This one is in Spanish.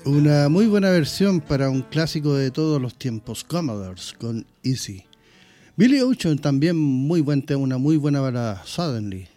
Una muy buena versión para un clásico de todos los tiempos, Commodores con Easy. Billy Ocean también muy buen tema, una muy buena balada, Suddenly.